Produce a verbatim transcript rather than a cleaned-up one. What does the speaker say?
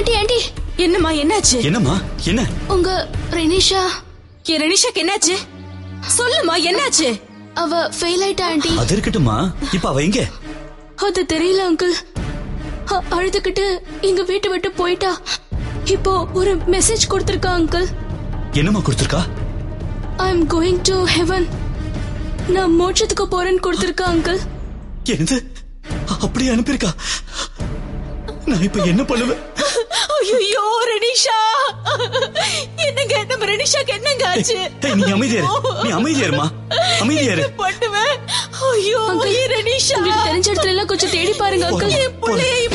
Aunty aunty என்னம்மா என்னாச்சு? என்னம்மா என்ன? உங்க ரெனிஷா. என் ரெனிஷாக்கு என்னாச்சு? சொல்லுமா என்னாச்சு? அவ ஃபெயில் ஆயிட்டா ஆண்டி. அது இருக்கட்டுமா, இப்ப அவ எங்க? அது தெரியல அங்கிள். அழுதுகிட்டு எங்க வீட்டை விட்டு போயிட்டா. இப்போ ஒரு மெசேஜ் கொடுத்திருக்கா அங்கிள். என்னம்மா கொடுத்திருக்கா? ஐ அம் கோயிங் டு ஹெவன். நான் மோட்சத்துக்கு போறேன்னு கொடுத்திருக்கா அங்கிள். என்னது? அப்படியே அனுப்பியிருக்கா? நான் இப்ப என்ன பண்ணுவேன்? ஐயோ ரெனிஷா, என்னங்க நம்ம ரெனிஷாக்கு என்னங்க ஆச்சு? நீ அமைதியாரு, நீ அமைதியாருமா, அமைதியாரு. பண்ணுவேன். ஐயோ ரெனிஷா, தெரிஞ்ச இடத்துல எல்லாம் கொஞ்சம் தேடி பாருங்க அங்கிள்.